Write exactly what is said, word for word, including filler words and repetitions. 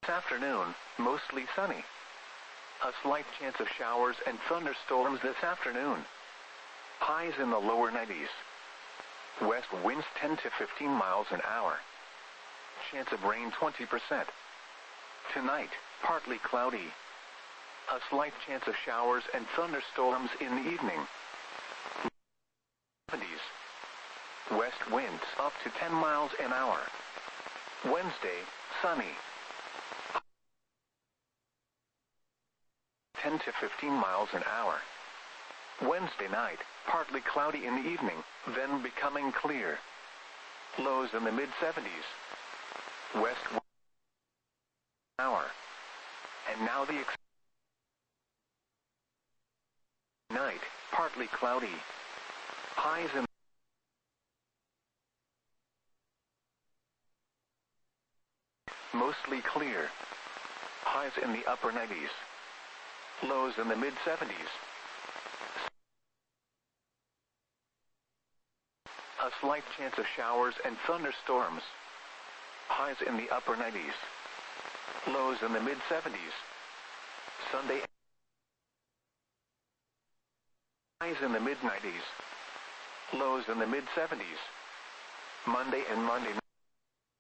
This afternoon, mostly sunny. A slight chance of showers and thunderstorms this afternoon. Highs in the lower nineties. West winds ten to fifteen miles an hour. Chance of rain twenty percent. Tonight, partly cloudy. A slight chance of showers and thunderstorms in the evening. seventies. West winds up to ten miles an hour. Wednesday, sunny. ten to fifteen miles an hour. Wednesday night, partly cloudy in the evening, then becoming clear. Lows in the mid seventies. West wind hour. And now the ex night, partly cloudy. Highs in mostly clear. Highs in the upper nineties. Lows in the mid seventies. A slight chance of showers and thunderstorms. Highs in the upper nineties. Lows in the mid seventies. Sunday. Highs in the mid nineties. Lows in the mid seventies. Monday and Monday.